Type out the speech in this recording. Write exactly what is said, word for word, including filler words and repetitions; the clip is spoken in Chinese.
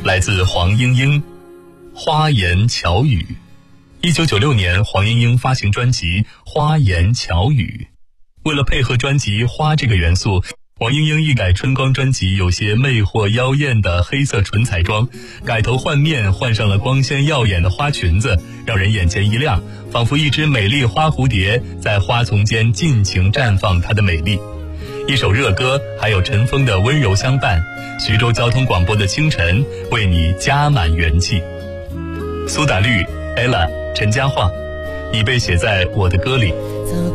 来自黄莺莺，花言巧语。一九九六年，黄莺莺发行专辑《花言巧语》。为了配合专辑花这个元素，黄莺莺一改春光专辑有些魅惑妖艳的黑色纯彩妆，改头换面，换上了光鲜耀眼的花裙子，让人眼前一亮，仿佛一只美丽花蝴蝶在花丛间尽情绽放它的美丽。一首热歌，还有陈峰的温柔相伴，徐州交通广播的清晨为你加满元气。苏打绿、Ella、陈嘉桦，你被写在我的歌里。